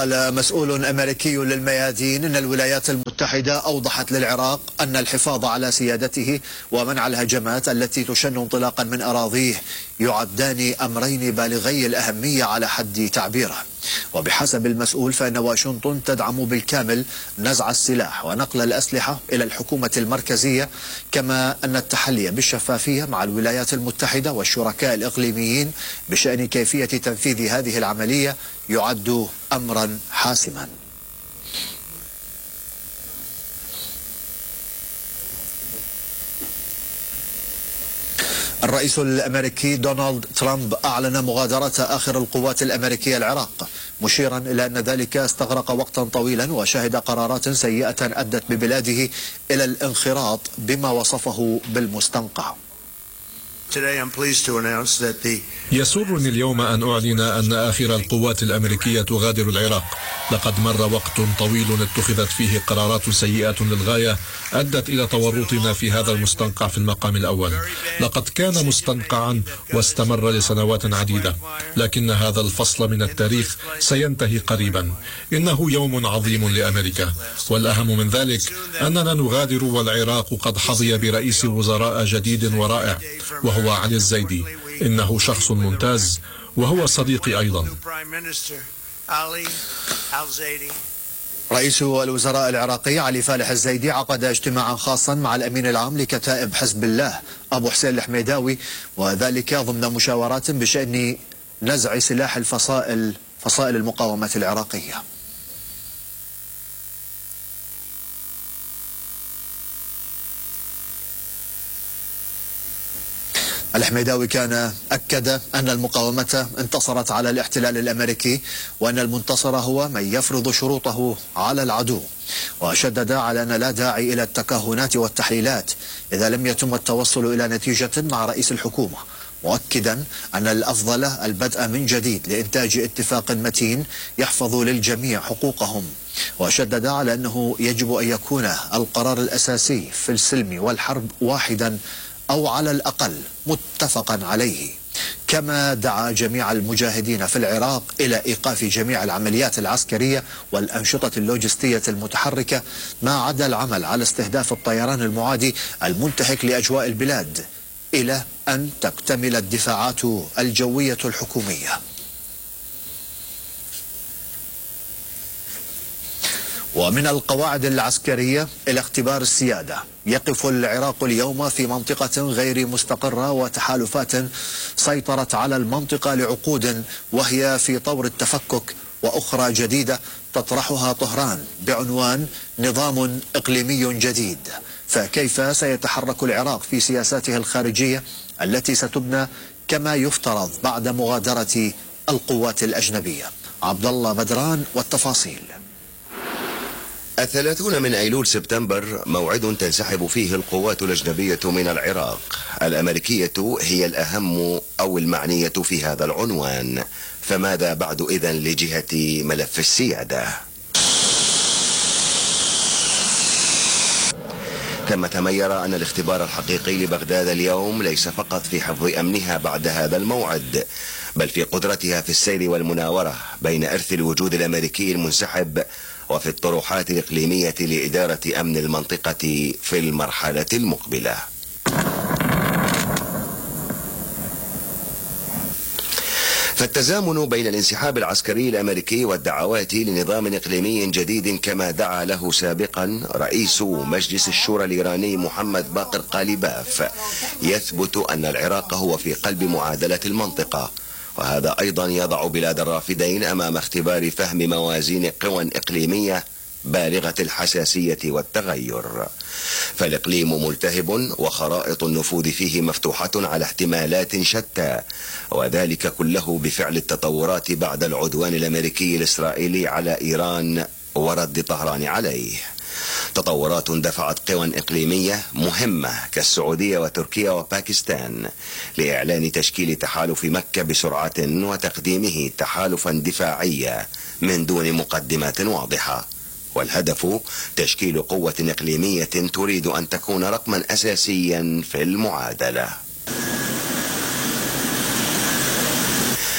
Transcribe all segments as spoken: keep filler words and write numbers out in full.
قال مسؤول أمريكي للميادين إن الولايات المتحدة أوضحت للعراق أن الحفاظ على سيادته ومنع الهجمات التي تشن انطلاقا من أراضيه يعدان أمرين بالغي الأهمية على حد تعبيره. وبحسب المسؤول فإن واشنطن تدعم بالكامل نزع السلاح ونقل الأسلحة إلى الحكومة المركزية، كما أن التحلي بالشفافية مع الولايات المتحدة والشركاء الإقليميين بشأن كيفية تنفيذ هذه العملية يعد أمرا حاسما. الرئيس الأمريكي دونالد ترامب أعلن مغادرة آخر القوات الأمريكية العراق، مشيرا إلى أن ذلك استغرق وقتا طويلا وشهد قرارات سيئة أدت ببلاده إلى الانخراط بما وصفه بالمستنقع. يسرني اليوم أن أعلن أن آخر القوات الأمريكية تغادر العراق. لقد مر وقت طويل اتخذت فيه قرارات سيئة للغاية أدت إلى تورطنا في هذا المستنقع في المقام الأول. لقد كان مستنقعا واستمر لسنوات عديدة، لكن هذا الفصل من التاريخ سينتهي قريبا. إنه يوم عظيم لأمريكا، والأهم من ذلك أننا نغادر والعراق قد حظي برئيس وزراء جديد ورائع، وهو علي الزيدي. إنه شخص ممتاز وهو صديقي أيضا. رئيس الوزراء العراقي علي فالح الزيدي عقد اجتماعا خاصا مع الأمين العام لكتائب حزب الله أبو حسين الحميداوي، وذلك ضمن مشاورات بشأن نزع سلاح الفصائل فصائل المقاومة العراقية. الحميداوي كان أكد أن المقاومة انتصرت على الاحتلال الأمريكي، وأن المنتصر هو من يفرض شروطه على العدو، وشدد على أن لا داعي إلى التكهنات والتحليلات إذا لم يتم التوصل إلى نتيجة مع رئيس الحكومة، مؤكدا أن الأفضل البدء من جديد لإنتاج اتفاق متين يحفظ للجميع حقوقهم. وشدد على أنه يجب أن يكون القرار الأساسي في السلم والحرب واحدا أو على الأقل متفقا عليه، كما دعا جميع المجاهدين في العراق إلى إيقاف جميع العمليات العسكرية والأنشطة اللوجستية المتحركة ما عدا العمل على استهداف الطيران المعادي المنتهك لأجواء البلاد إلى أن تكتمل الدفاعات الجوية الحكومية. ومن القواعد العسكرية إلى اختبار السيادة، يقف العراق اليوم في منطقة غير مستقرة وتحالفات سيطرت على المنطقة لعقود وهي في طور التفكك، وأخرى جديدة تطرحها طهران بعنوان نظام إقليمي جديد. فكيف سيتحرك العراق في سياساته الخارجية التي ستبنى كما يفترض بعد مغادرة القوات الأجنبية؟ عبد الله بدران والتفاصيل. الثلاثون من أيلول سبتمبر موعد تنسحب فيه القوات الأجنبية من العراق. الأمريكية هي الأهم أو المعنية في هذا العنوان، فماذا بعد إذن لجهة ملف السيادة؟ ثم تمير أن الاختبار الحقيقي لبغداد اليوم ليس فقط في حفظ أمنها بعد هذا الموعد، بل في قدرتها في السير والمناورة بين إرث الوجود الأمريكي المنسحب وفي الطروحات الإقليمية لإدارة أمن المنطقة في المرحلة المقبلة. فالتزامن بين الانسحاب العسكري الأمريكي والدعوات لنظام إقليمي جديد كما دعا له سابقا رئيس مجلس الشورى الإيراني محمد باقر قالباف يثبت أن العراق هو في قلب معادلة المنطقة، وهذا أيضا يضع بلاد الرافدين أمام اختبار فهم موازين قوى إقليمية بالغة الحساسية والتغير. فالإقليم ملتهب وخرائط النفوذ فيه مفتوحة على احتمالات شتى، وذلك كله بفعل التطورات بعد العدوان الأمريكي الإسرائيلي على إيران ورد طهران عليه. تطورات دفعت قوى إقليمية مهمة كالسعودية وتركيا وباكستان لإعلان تشكيل تحالف مكة بسرعة وتقديمه تحالفا دفاعيا من دون مقدمات واضحة، والهدف تشكيل قوة إقليمية تريد أن تكون رقما أساسيا في المعادلة.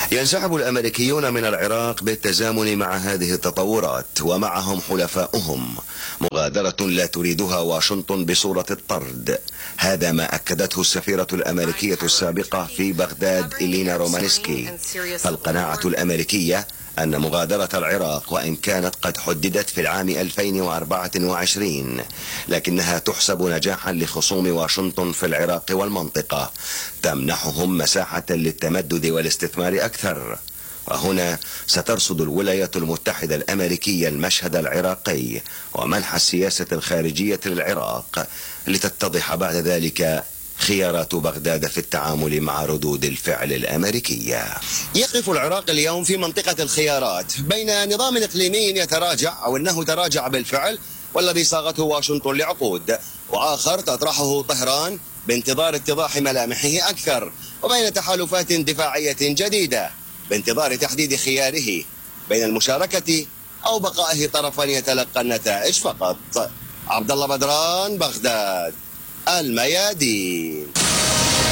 ينسحب الأمريكيون من العراق بالتزامن مع هذه التطورات ومعهم حلفاؤهم، مغادرة لا تريدها واشنطن بصورة الطرد. هذا ما أكدته السفيرة الأمريكية السابقة في بغداد إلينا رومانسكي. فالقناعة الأمريكية أن مغادرة العراق وإن كانت قد حددت في العام ألفين وأربعة وعشرين لكنها تحسب نجاحا لخصوم واشنطن في العراق والمنطقة، تمنحهم مساحة للتمدد والاستثمار أكثر. وهنا سترصد الولايات المتحدة الأمريكية المشهد العراقي ومنح السياسة الخارجية للعراق، لتتضح بعد ذلك خيارات بغداد في التعامل مع ردود الفعل الأمريكية. يقف العراق اليوم في منطقة الخيارات بين نظام إقليمي يتراجع أو أنه تراجع بالفعل والذي صاغته واشنطن لعقود، وآخر تطرحه طهران بانتظار اتضاح ملامحه أكثر، وبين تحالفات دفاعية جديدة بانتظار تحديد خياره بين المشاركة أو بقائه طرفا يتلقى النتائج فقط. عبد الله بدران، بغداد، الميادين.